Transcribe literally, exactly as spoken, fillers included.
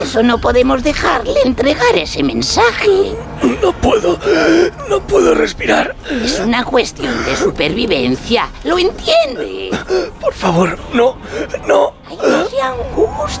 eso no podemos dejarle entregar ese mensaje. No puedo, no puedo respirar. Es una cuestión de supervivencia, ¿lo entiende? Por favor, no, no.